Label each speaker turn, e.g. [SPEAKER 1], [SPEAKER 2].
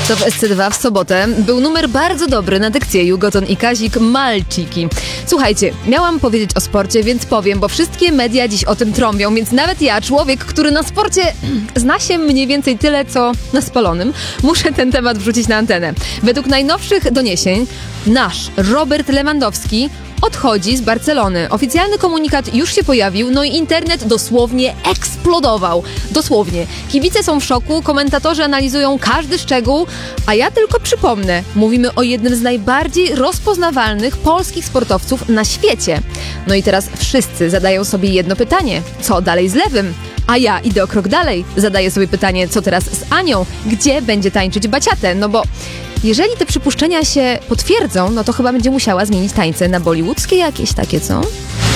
[SPEAKER 1] Co w SC2 w sobotę był numer bardzo dobry na dykcję Jugoton i Kazik Malciki. Słuchajcie, miałam powiedzieć o sporcie, więc powiem, bo wszystkie media dziś o tym trąbią, więc nawet ja, człowiek, który na sporcie zna się mniej więcej tyle, co na spalonym, muszę ten temat wrzucić na antenę. Według najnowszych doniesień nasz Robert Lewandowski odchodzi z Barcelony. Oficjalny komunikat już się pojawił, no i internet dosłownie eksplodował. Dosłownie. Kibice są w szoku, komentatorzy analizują każdy szczegół, a ja tylko przypomnę, mówimy o jednym z najbardziej rozpoznawalnych polskich sportowców na świecie. No i teraz wszyscy zadają sobie jedno pytanie. Co dalej z Lewym? A ja idę o krok dalej. Zadaję sobie pytanie, co teraz z Anią? Gdzie będzie tańczyć baciatę? No bo jeżeli te przypuszczenia się potwierdzą, no to chyba będzie musiała zmienić tańce na bollywoodzkie jakieś takie, co?